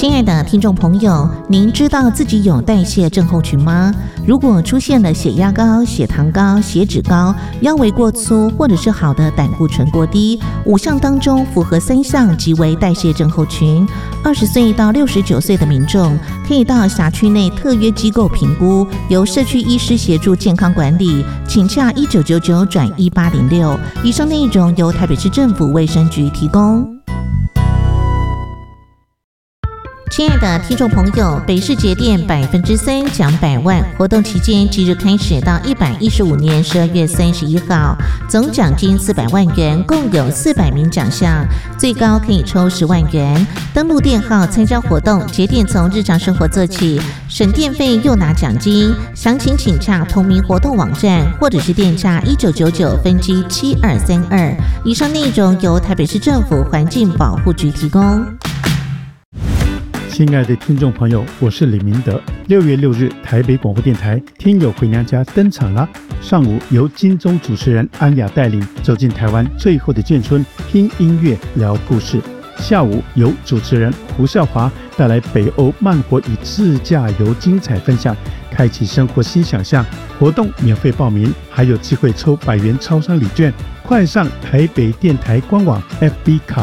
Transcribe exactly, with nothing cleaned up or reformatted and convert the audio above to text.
亲爱的听众朋友，您知道自己有代谢症候群吗？如果出现了血压高、血糖高、血脂高、腰围过粗，或者是好的胆固醇过低，五项当中符合三项即为代谢症候群。二十岁到六十九岁的民众可以到辖区内特约机构评估，由社区医师协助健康管理，请洽一九九九转一八零六。以上内容由台北市政府卫生局提供。亲爱的听众朋友，北市节电百分之三奖百万活动期间即日开始到一百一十五年十二月三十一号，总奖金四百万元，共有四百名奖项，最高可以抽十万元。登录电号参加活动，节电从日常生活做起，省电费又拿奖金。详情请洽同名活动网站，或者是电洽一九九九分机七二三二。以上内容由台北市政府环境保护局提供。 亲爱的听众朋友，我是李明德。六月六日，台北广播电台《听友回娘家》登场了。上午由金钟主持人安雅带领走进台湾最后的眷村，听音乐聊故事。下午由主持人胡少华带来北欧慢活与自驾游精彩分享，开启生活新想象。活动免费报名，还有机会抽百元超商礼券。快上台北电台官网 F B 卡